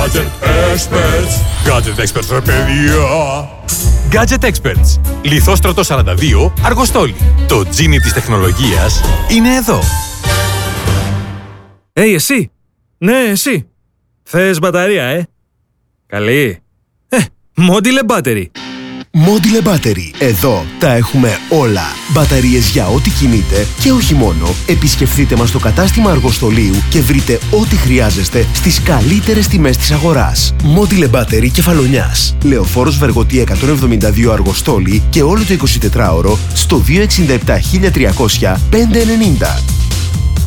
Gadget Experts. Gadget Experts, ρε παιδιά. Gadget Experts. Λιθόστρωτο 42, Αργοστόλη. Το τζίνι της τεχνολογίας είναι εδώ. Εσύ. Ναι, εσύ. Θες μπαταρία, Καλή. Module Battery. Module Battery. Εδώ τα έχουμε όλα. Μπαταρίες για ό,τι κινείται και όχι μόνο. Επισκεφτείτε μας στο κατάστημα Αργοστολίου και βρείτε ό,τι χρειάζεστε στις καλύτερες τιμές της αγοράς. Module Battery Κεφαλονιάς. Λεωφόρος Βεργοτή 172 Αργοστόλη και όλο το 24ωρο στο 267 1300 590.